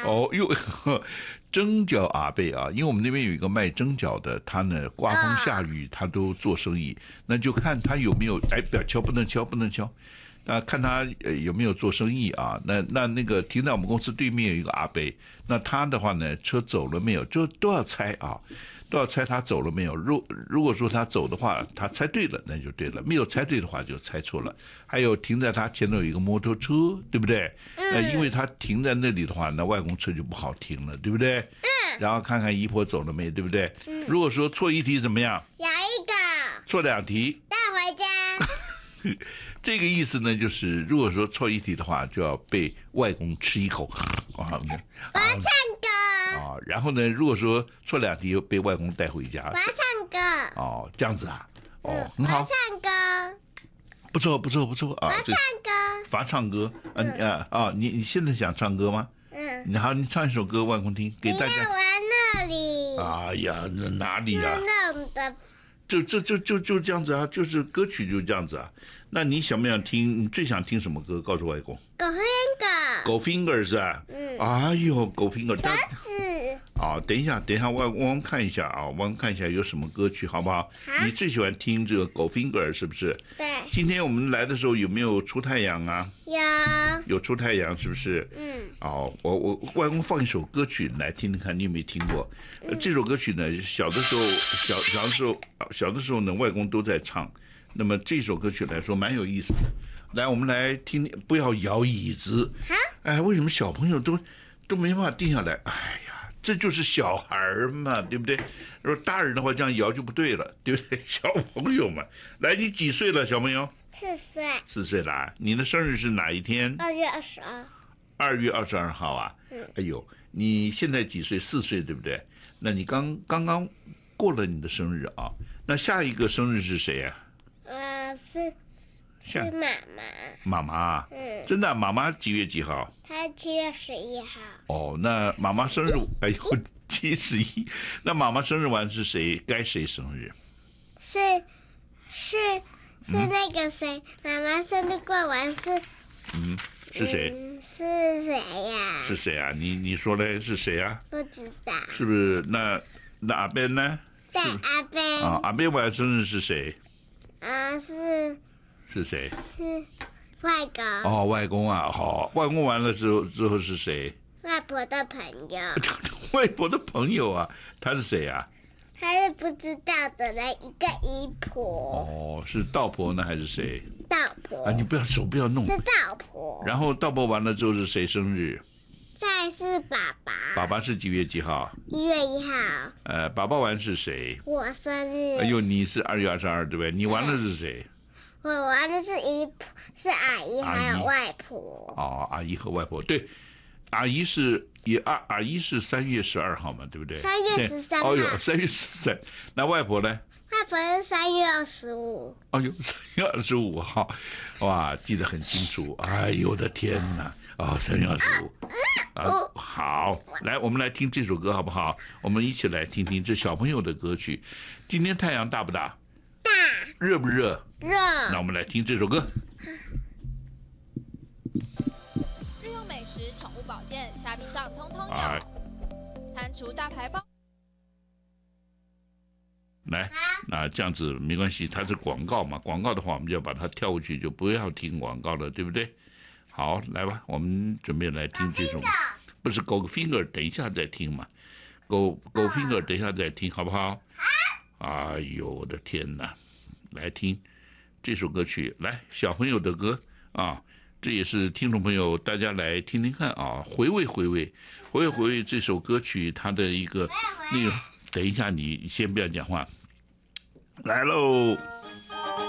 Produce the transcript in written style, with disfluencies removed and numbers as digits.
哦哟，蒸饺阿贝啊，因为我们那边有一个卖蒸饺的，他呢刮风下雨他都做生意，那就看他有没有，哎，不要敲，不能敲，不能敲。看他有没有做生意啊？那个停在我们公司对面有一个阿伯，那他的话呢，车走了没有？就都要猜啊，都要猜他走了没有。如果说他走的话，他猜对了那就对了，没有猜对的话就猜错了。还有停在他前头有一个摩托车，对不对？因为他停在那里的话，那外公车就不好停了，对不对？然后看看姨婆走了没，对不对？如果说错一题怎么样？ 有一个。 错2题。 带回家。 这个意思呢，就是如果说错一题的话，就要被外公吃一口。 我要唱歌。 然后呢，如果说错2题，又被外公带回家。 我要唱歌。这样子啊。很好。 我要唱歌。 不错不错不错啊。 我要唱歌。 罚唱歌。你现在想唱歌吗？好，你唱一首歌，外公听，给大家。 你要玩那里。 哎呀，哪里啊？ 那的。 就这样子啊，就是歌曲就这样子啊。那你想不想听？你最想听什么歌？告诉外公。狗 finger 是吧？哎呦，狗 finger。等一下，外公看一下啊，外公看一下有什么歌曲，好不好？你最喜欢听这个狗 finger 是不是？ 对。 今天我们来的时候有没有出太阳啊？有出太阳是不是？我外公放一首歌曲来听听看，你有没有听过？这首歌曲呢，小的时候呢，外公都在唱。那么这首歌曲来说蛮有意思的。来，我们来听，不要摇椅子。为什么小朋友都没办法定下来？哎呀，这就是小孩嘛，对不对？如果大人的话这样摇就不对了，对不对？小朋友嘛，来，你几岁了，小朋友 ？4岁。 4岁啦。你的生日是哪一天 ？2月22。 2月22号啊。哎呦，你现在几岁？4岁，对不对？那你刚刚过了你的生日啊。那下一个生日是谁啊？ 是妈妈。真的，妈妈几月几号？ 她7月11号。 那妈妈生日，哎呦，7、11，那妈妈生日完是谁？该谁生日？ 是那个谁？妈妈生日过完是。 是谁？ 是谁呀？ 是谁啊？你说嘞？是谁啊？ 不知道。 是不是？那阿边呢？ 对，阿边。 阿边完生日是谁？是谁？ 是外公。 外公啊，好，外公完了之后是谁？ 外婆的朋友。 外婆的朋友啊，他是谁啊？ 他是不知道的人，一个姨婆。 是道婆呢还是谁？ 道婆。 你手不要弄。 是道婆。 然后道婆完了之后是谁生日？ 再是爸爸。 爸爸是几月几号 ？1月1号。 爸爸完是谁？ 我生日。 哎呦，你是2月22，对不对？你完了是谁？ 我玩的是阿姨还有外婆。 阿姨和外婆，对，阿姨是3月12号嘛，对不对 ？3月13号。 3月13，那外婆呢？ 外婆是3月25。 3月25号，哇，记得很清楚。哎呦我的天哪！3月25。好，来，我们来听这首歌好不好？我们一起来听听这小朋友的歌曲。今天太阳大不大？ 大。 热不热？ 热。 那我们来听这首歌。 日用美食、宠物保健，虾皮上通通有。餐厨大排包。 来，那这样子没关系，它是广告嘛，广告的话我们就要把它跳过去，就不要听广告了，对不对？好，来吧，我们准备来听这首。不是狗 finger， 等一下再听嘛。狗 finger， 等一下再听，好不好？哎呦，我的天哪！来听这首歌曲，来小朋友的歌啊，这也是听众朋友大家来听听看啊，回味这首歌曲它的一个内容。等一下，你先不要讲话，来喽。